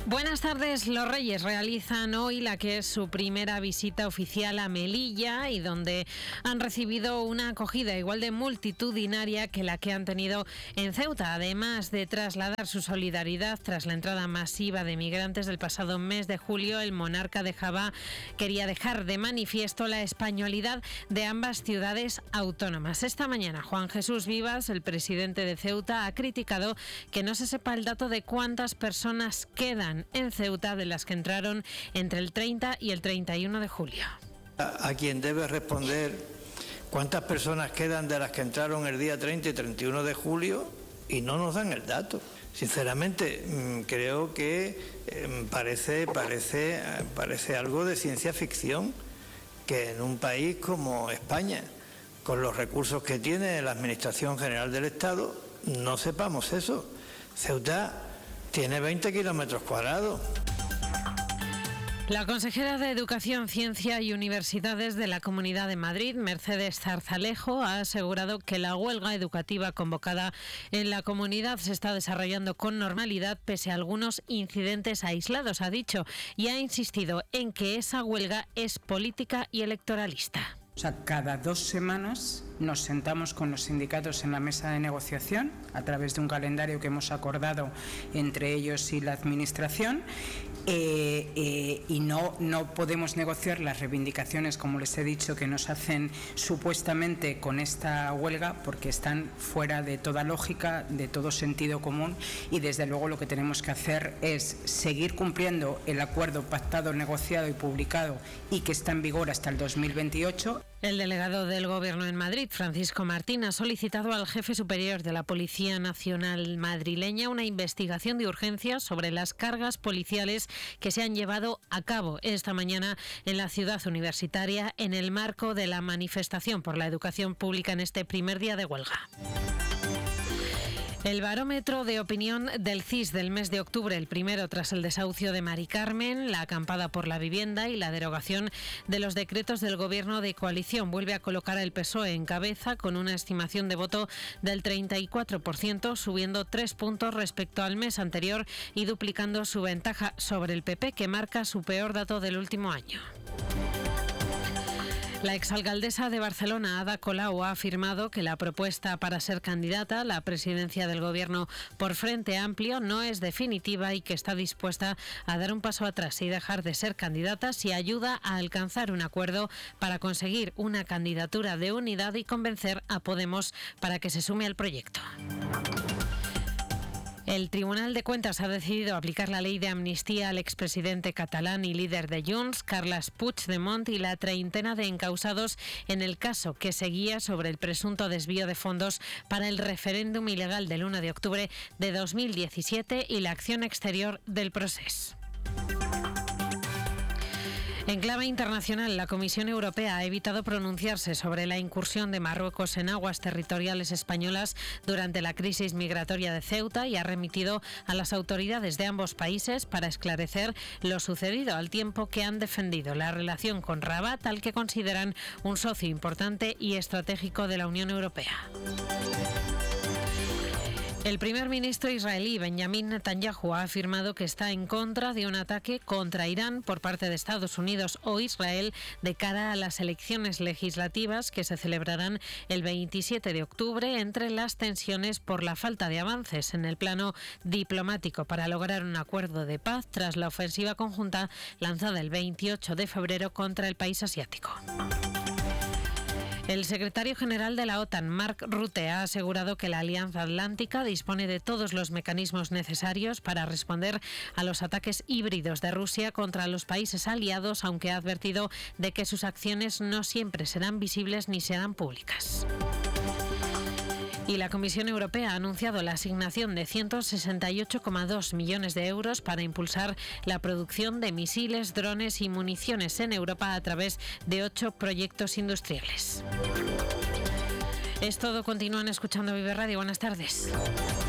Buenas tardes. Los Reyes realizan hoy la que es su primera visita oficial a Melilla y donde han recibido una acogida igual de multitudinaria que la que han tenido en Ceuta. Además de trasladar su solidaridad tras la entrada masiva de migrantes del pasado mes de julio, el monarca de Java quería dejar de manifiesto la españolidad de ambas ciudades autónomas. Esta mañana Juan Jesús Vivas, el presidente de Ceuta, ha criticado que no se sepa el dato de cuántas personas quedan en Ceuta de las que entraron entre el 30 y el 31 de julio. A quien debe responder cuántas personas quedan de las que entraron el día 30 y 31 de julio y no nos dan el dato. Sinceramente, creo que parece algo de ciencia ficción que en un país como España, con los recursos que tiene la Administración General del Estado, no sepamos eso. Ceuta tiene 20 kilómetros cuadrados. La consejera de Educación, Ciencia y Universidades de la Comunidad de Madrid, Mercedes Zarzalejo, ha asegurado que la huelga educativa convocada en la comunidad se está desarrollando con normalidad pese a algunos incidentes aislados, ha dicho, y ha insistido en que esa huelga es política y electoralista. O sea, cada 2 semanas nos sentamos con los sindicatos en la mesa de negociación a través de un calendario que hemos acordado entre ellos y la Administración y no podemos negociar las reivindicaciones, como les he dicho, que nos hacen supuestamente con esta huelga porque están fuera de toda lógica, de todo sentido común y desde luego lo que tenemos que hacer es seguir cumpliendo el acuerdo pactado, negociado y publicado y que está en vigor hasta el 2028. El delegado del Gobierno en Madrid, Francisco Martín, ha solicitado al jefe superior de la Policía Nacional madrileña una investigación de urgencia sobre las cargas policiales que se han llevado a cabo esta mañana en la ciudad universitaria en el marco de la manifestación por la educación pública en este primer día de huelga. El barómetro de opinión del CIS del mes de octubre, el primero tras el desahucio de Mari Carmen, la acampada por la vivienda y la derogación de los decretos del Gobierno de coalición, vuelve a colocar al PSOE en cabeza con una estimación de voto del 34%, subiendo 3 puntos respecto al mes anterior y duplicando su ventaja sobre el PP, que marca su peor dato del último año. La exalcaldesa de Barcelona, Ada Colau, ha afirmado que la propuesta para ser candidata a la presidencia del Gobierno por Frente Amplio no es definitiva y que está dispuesta a dar un paso atrás y dejar de ser candidata si ayuda a alcanzar un acuerdo para conseguir una candidatura de unidad y convencer a Podemos para que se sume al proyecto. El Tribunal de Cuentas ha decidido aplicar la ley de amnistía al expresidente catalán y líder de Junts, Carles Puigdemont, y la treintena de encausados en el caso que seguía sobre el presunto desvío de fondos para el referéndum ilegal del 1 de octubre de 2017 y la acción exterior del Procés. En clave internacional, la Comisión Europea ha evitado pronunciarse sobre la incursión de Marruecos en aguas territoriales españolas durante la crisis migratoria de Ceuta y ha remitido a las autoridades de ambos países para esclarecer lo sucedido, al tiempo que han defendido la relación con Rabat, al que consideran un socio importante y estratégico de la Unión Europea. El primer ministro israelí, Benjamin Netanyahu, ha afirmado que está en contra de un ataque contra Irán por parte de Estados Unidos o Israel de cara a las elecciones legislativas que se celebrarán el 27 de octubre entre las tensiones por la falta de avances en el plano diplomático para lograr un acuerdo de paz tras la ofensiva conjunta lanzada el 28 de febrero contra el país asiático. El secretario general de la OTAN, Mark Rutte, ha asegurado que la Alianza Atlántica dispone de todos los mecanismos necesarios para responder a los ataques híbridos de Rusia contra los países aliados, aunque ha advertido de que sus acciones no siempre serán visibles ni serán públicas. Y la Comisión Europea ha anunciado la asignación de 168,2 millones de euros para impulsar la producción de misiles, drones y municiones en Europa a través de 8 proyectos industriales. Es todo, continúan escuchando Vive Radio. Buenas tardes.